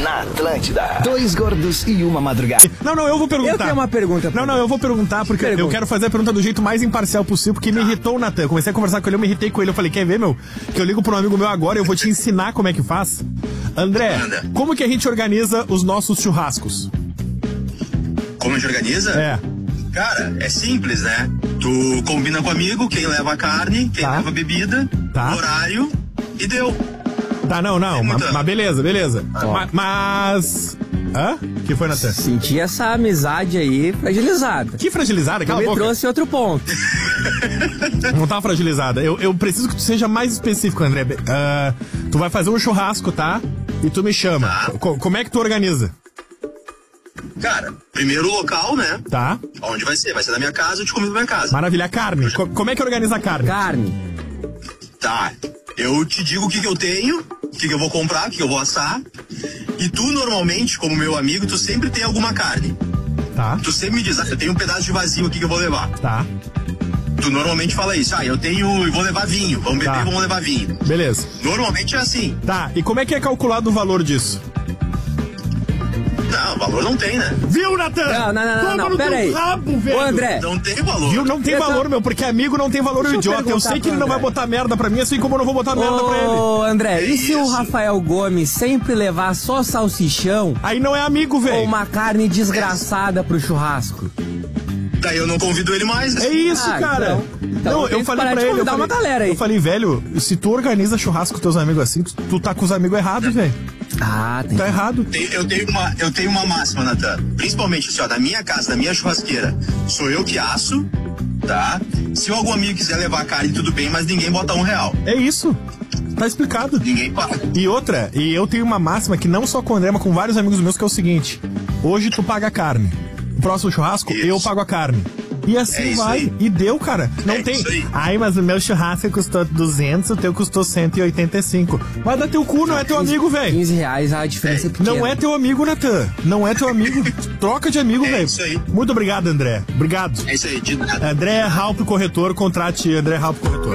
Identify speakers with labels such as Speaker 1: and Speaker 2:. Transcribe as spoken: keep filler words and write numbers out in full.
Speaker 1: na Atlântida. Dois gordos e uma madrugada.
Speaker 2: Não, não, eu vou perguntar.
Speaker 3: Eu tenho uma pergunta.
Speaker 2: Não, não, eu vou perguntar porque pergunta. eu quero fazer a pergunta do jeito mais imparcial possível, porque me irritou o Natan. Comecei a conversar com ele, eu me irritei com ele. Eu falei, quer ver, meu? Que eu ligo pra um amigo meu agora e eu vou te ensinar como é que faz. André, como que a gente organiza os nossos churrascos?
Speaker 4: Como a gente organiza?
Speaker 2: É.
Speaker 4: Cara, é simples, né? Tu combina com o amigo, quem leva a carne, quem
Speaker 2: tá.
Speaker 4: leva a bebida,
Speaker 2: tá.
Speaker 4: horário e deu.
Speaker 2: Tá, não, não, mas, mas beleza, beleza. Ma, mas... Hã? Que foi, Natan?
Speaker 3: Senti essa amizade aí fragilizada.
Speaker 2: Que fragilizada? Cala a boca.
Speaker 3: Me trouxe outro ponto.
Speaker 2: Não tá fragilizada. Eu, eu preciso que tu seja mais específico, André. Uh, tu vai fazer um churrasco, tá? E tu me chama.
Speaker 4: Tá.
Speaker 2: Co- como é que tu organiza?
Speaker 4: Cara, primeiro o local, né?
Speaker 2: Tá.
Speaker 4: Onde vai ser? Vai ser na minha casa, eu te convido na minha casa.
Speaker 2: Maravilha. A carne. Co- como é que organiza a carne?
Speaker 3: Carne.
Speaker 4: Tá. Eu te digo o que, que eu tenho, o que, que eu vou comprar, o que, que eu vou assar. E tu, normalmente, como meu amigo, tu sempre tem alguma carne.
Speaker 2: Tá.
Speaker 4: Tu sempre me diz, ah, eu tenho um pedaço de vazio aqui que eu vou levar.
Speaker 2: Tá.
Speaker 4: Tu normalmente fala isso, ah, eu tenho, eu vou levar vinho, vamos beber,
Speaker 2: Tá.
Speaker 4: vamos levar vinho.
Speaker 2: Beleza.
Speaker 4: Normalmente é assim.
Speaker 2: Tá. E como é que é calculado o valor disso?
Speaker 4: Não, valor não tem, né?
Speaker 2: Viu, Natan?
Speaker 3: Não, não, não, não, não, pera aí.
Speaker 2: Rabo, velho.
Speaker 3: Ô, André.
Speaker 4: Não tem valor.
Speaker 2: Viu? Não tem
Speaker 3: Eu
Speaker 2: valor,
Speaker 3: tô-
Speaker 2: meu, porque amigo não tem valor,
Speaker 3: Deixa
Speaker 2: o
Speaker 3: eu
Speaker 2: idiota. Eu
Speaker 3: perguntar
Speaker 2: sei que ele
Speaker 3: pro
Speaker 2: não vai
Speaker 3: André.
Speaker 2: botar merda pra mim, assim como eu não vou botar merda pra ele.
Speaker 3: Ô, André, e se o
Speaker 4: Isso.
Speaker 3: Rafael Gomes sempre levar só salsichão
Speaker 2: Aí não é amigo,
Speaker 3: ou
Speaker 2: velho.
Speaker 3: uma carne desgraçada pro churrasco?
Speaker 4: Daí eu não convido ele mais.
Speaker 2: É isso,
Speaker 3: Ah,
Speaker 2: cara.
Speaker 3: então- então
Speaker 2: não,
Speaker 3: tem
Speaker 2: eu
Speaker 3: que
Speaker 2: falei
Speaker 3: parar
Speaker 2: pra
Speaker 3: de
Speaker 2: ele. Eu
Speaker 3: convidar
Speaker 2: falei,
Speaker 3: uma galera aí.
Speaker 2: eu falei, velho, se tu organiza churrasco com teus amigos assim, tu, tu tá com os amigos errados, velho.
Speaker 3: Ah, tem
Speaker 2: Tá errado.
Speaker 4: Tem- Eu tenho uma, eu tenho uma máxima, Natan. Principalmente, assim, ó, da minha casa, da minha churrasqueira, sou eu que asso, tá? Se algum amigo quiser levar carne, tudo bem, mas ninguém bota um real.
Speaker 2: É isso. Tá explicado.
Speaker 4: Ninguém paga.
Speaker 2: E outra, e eu tenho uma máxima que não só com o André, mas com vários amigos meus, que é o seguinte: hoje tu paga a carne. No próximo churrasco,
Speaker 4: Isso.
Speaker 2: eu pago a carne. E assim
Speaker 4: É isso
Speaker 2: vai.
Speaker 4: aí.
Speaker 2: E deu, cara. Não
Speaker 4: É
Speaker 2: tem.
Speaker 4: isso aí.
Speaker 2: Ai, mas o meu churrasco custou duzentos, o teu custou cento e oitenta e cinco. Vai dar teu cu, não é teu amigo, velho.
Speaker 3: quinze reais a diferença é pequena.
Speaker 2: Não é teu amigo, Natan. Não é teu amigo. Troca de amigo,
Speaker 4: É
Speaker 2: velho.
Speaker 4: isso aí.
Speaker 2: Muito obrigado, André. Obrigado.
Speaker 4: É isso aí, de nada.
Speaker 2: André Halp Corretor, contrate André Halp Corretor.